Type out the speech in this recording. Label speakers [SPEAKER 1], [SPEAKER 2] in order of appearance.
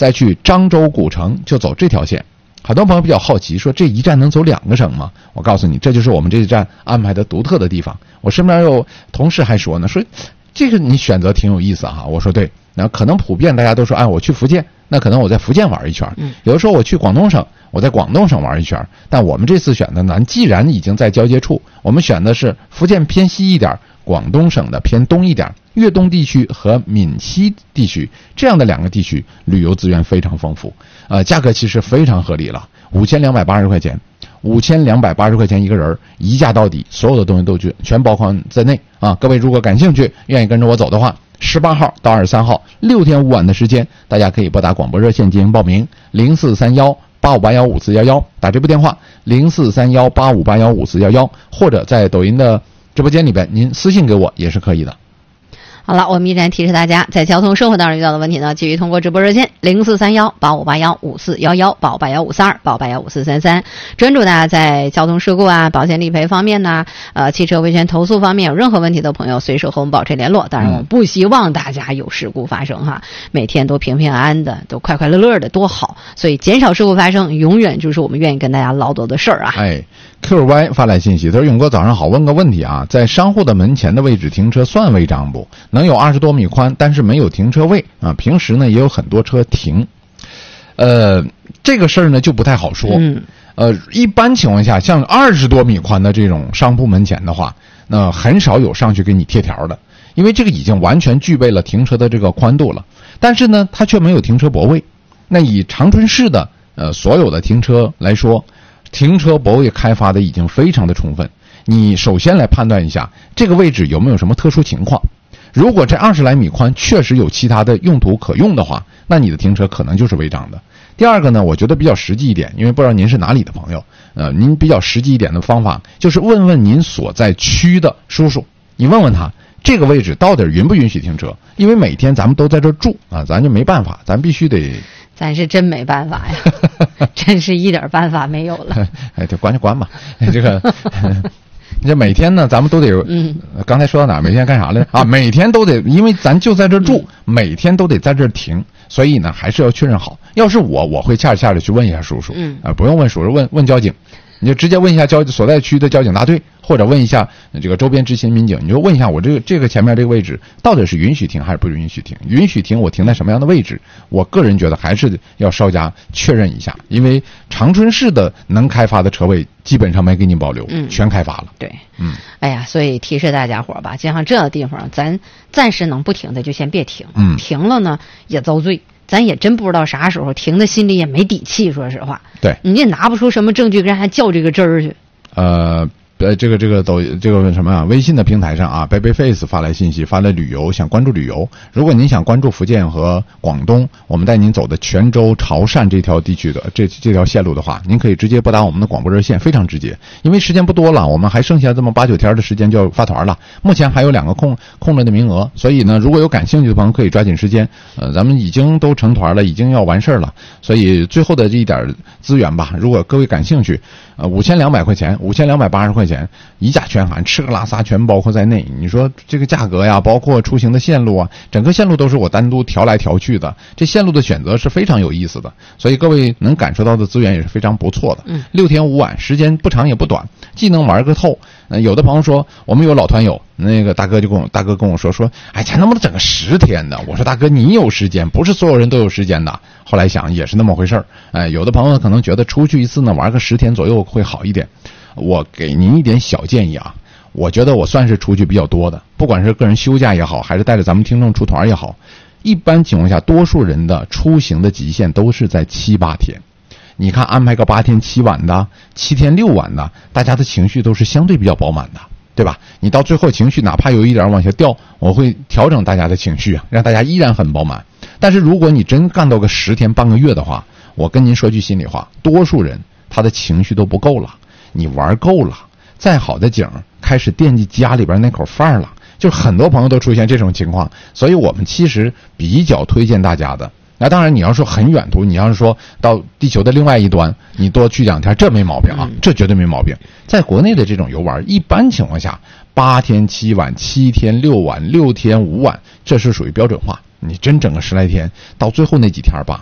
[SPEAKER 1] 再去漳州古城就走这条线。很多朋友比较好奇，说这一站能走2个省吗？我告诉你，这就是我们这一站安排的独特的地方。我身边有同事还说呢，说这个你选择挺有意思哈。我说对，那可能普遍大家都说，哎，我去福建，那可能我在福建玩一圈。有的时候我去广东省，我在广东省玩一圈。但我们这次选的呢，既然已经在交界处，我们选的是福建偏西一点，广东省的偏东一点，粤东地区和闽西地区这样的2个地区，旅游资源非常丰富，价格其实非常合理了，5280块钱，5280块钱一个人，一价到底，所有的东西都全包括在内啊！各位如果感兴趣，愿意跟着我走的话，18号到23号6天5晚的时间，大家可以拨打广播热线进行报名，043185815411，打这部电话043185815411，或者在抖音的直播间里边您私信给我也是可以的。
[SPEAKER 2] 好了，我们依然提示大家，在交通生活当中遇到的问题呢，继续通过直播热线043185815411，858152，85815433，专注大家在交通事故啊、保险理赔方面呢，汽车维权投诉方面有任何问题的朋友，随时和我们保持联络。当然，我们不希望大家有事故发生哈，每天都平平安安的，都快快乐乐的，多好。所以减少事故发生，永远就是我们愿意跟大家唠叨的事儿啊。
[SPEAKER 1] 哎 ，QY 发来信息，他说：“勇哥早上好，问个问题啊，在商户的门前的位置停车算违章不？能有20多米宽，但是没有停车位啊。平时呢也有很多车停，这个事儿呢就不太好说。一般情况下，像20多米宽的这种商铺门前的话，那很少有上去给你贴条的，因为这个已经完全具备了停车的这个宽度了。但是呢，它却没有停车泊位。那以长春市的所有的停车来说，停车泊位开发的已经非常的充分。你首先来判断一下这个位置有没有什么特殊情况。如果这20来米宽确实有其他的用途可用的话，那你的停车可能就是违章的。第二个呢，我觉得比较实际一点，因为不知道您是哪里的朋友，您比较实际一点的方法就是问问您所在区的叔叔，你问问他这个位置到底允不允许停车，因为每天咱们都在这住啊，咱就没办法，咱必须得。
[SPEAKER 2] 咱是真没办法呀，真是一点办法没有了。
[SPEAKER 1] 哎，这关就关吧，这个。你这每天呢，咱们都得刚才说到哪儿？每天干啥来着？啊，每天都得，因为咱就在这住，每天都得在这停，所以呢，还是要确认好。要是我会恰的去问一下叔叔，不用问叔叔，问交警，你就直接问一下所在区的交警大队，或者问一下这个周边执勤民警，你就问一下我这个前面这个位置到底是允许停还是不允许停？允许停，我停在什么样的位置？我个人觉得还是要稍加确认一下，因为长春市的能开发的车位基本上没给你保留，全开发了。
[SPEAKER 2] 对，哎呀，所以提示大家伙吧，就像这个地方，咱暂时能不停的就先别停，停了呢也遭罪。咱也真不知道啥时候停的，心里也没底气。说实话，
[SPEAKER 1] 对，
[SPEAKER 2] 你也拿不出什么证据跟人较这个真儿去。
[SPEAKER 1] 这个什么啊？微信的平台上啊 ，babyface 发来信息，发来旅游，想关注旅游。如果您想关注福建和广东，我们带您走的泉州、潮汕这条地区的这条线路的话，您可以直接拨打我们的广播热线，非常直接。因为时间不多了，我们还剩下这么8、9天的时间就要发团了。目前还有2个空着的名额，所以呢，如果有感兴趣的朋友可以抓紧时间。咱们已经都成团了，已经要完事儿了，所以最后的这一点资源吧，如果各位感兴趣，5200块钱，5280块钱，一价全含，吃喝拉撒全包括在内。你说这个价格呀，包括出行的线路啊，整个线路都是我单独调来调去的，这线路的选择是非常有意思的，所以各位能感受到的资源也是非常不错的。6天5晚，时间不长也不短，既能玩个透。有的朋友说我们有老团友，那个大哥跟我说，哎，咱能不能整个10天的？我说大哥，你有时间，不是所有人都有时间的。后来想也是那么回事儿。有的朋友可能觉得出去一次呢，玩个10天左右会好一点。我给您一点小建议啊，我觉得我算是出去比较多的，不管是个人休假也好，还是带着咱们听众出团也好，一般情况下，多数人的出行的极限都是在7、8天。你看安排个8天7晚的，7天6晚的，大家的情绪都是相对比较饱满的，对吧？你到最后情绪哪怕有一点往下掉，我会调整大家的情绪啊，让大家依然很饱满。但是如果你真干到个10天半个月的话，我跟您说句心里话，多数人他的情绪都不够了。你玩够了，再好的景开始惦记家里边那口饭了，就是很多朋友都出现这种情况，所以我们其实比较推荐大家的。那当然你要说很远途，你要是说到地球的另外一端，你多去2天，这没毛病啊，这绝对没毛病。在国内的这种游玩，一般情况下8天7晚、7天6晚、6天5晚，这是属于标准化。你真整个10来天，到最后那几天吧，